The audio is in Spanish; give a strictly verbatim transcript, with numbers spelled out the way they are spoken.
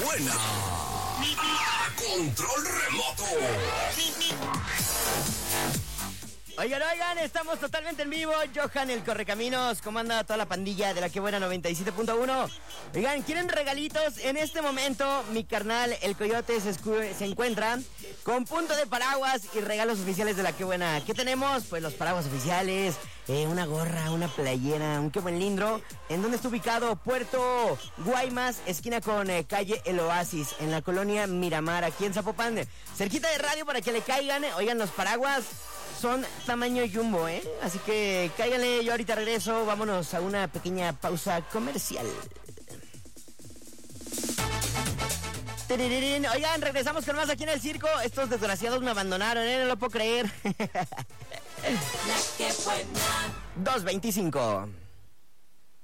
buena. Control remoto. Oigan, oigan, estamos totalmente en vivo. Johan, el Correcaminos, ¿cómo anda toda la pandilla de La Que Buena noventa y siete punto uno? Oigan, ¿quieren regalitos? En este momento, mi carnal, el Coyote, se, escu- se encuentra con punto de paraguas y regalos oficiales de La Que Buena. ¿Qué tenemos? Pues los paraguas oficiales, eh, una gorra, una playera, un qué buen lindro. ¿En dónde está ubicado? Puerto Guaymas, esquina con eh, calle El Oasis, en la colonia Miramar, aquí en Zapopan. Cerquita de radio para que le caigan. Oigan, los paraguas son tamaño jumbo, ¿eh? Así que cáiganle, yo ahorita regreso. Vámonos a una pequeña pausa comercial. Tiririrín. Oigan, regresamos con más aquí en el circo. Estos desgraciados me abandonaron, ¿eh? No lo puedo creer. La Que Buena. dos veinticinco.